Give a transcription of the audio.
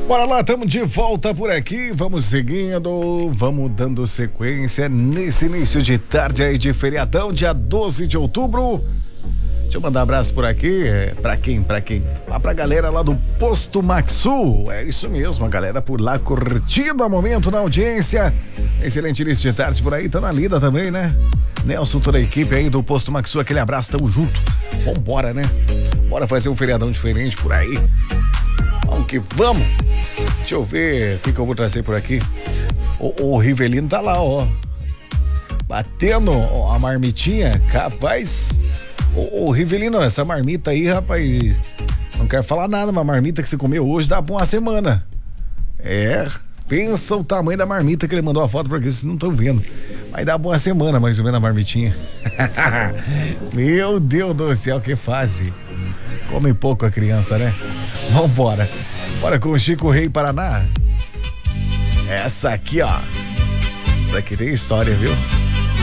Bora lá, estamos de volta por aqui, vamos seguindo, vamos dando sequência nesse início de tarde aí de feriadão, dia 12 de outubro. Deixa eu mandar um abraço por aqui, pra quem? Lá pra galera lá do Posto Maxu, é isso mesmo, a galera por lá curtindo o momento na audiência. Excelente início de tarde por aí, tá na lida também, né? Nelson, toda a equipe aí do Posto Maxu, aquele abraço, tamo junto. Vambora, né? Bora fazer um feriadão diferente por aí. Vamos que vamos. Deixa eu ver o que eu vou trazer por aqui. O Rivelino tá lá, ó. Batendo a marmitinha, capaz. Ô Rivelino, essa marmita aí, rapaz, não quero falar nada, mas a marmita que você comeu hoje dá pra uma semana. Pensa o tamanho da marmita que ele mandou a foto pra aqui, vocês não estão vendo. Mas dá pra uma semana mais ou menos a marmitinha. Meu Deus do céu, que fase. Come pouco a criança, né? Vambora. Bora com o Chico Rei Paraná. Essa aqui, ó. Essa aqui tem história, viu?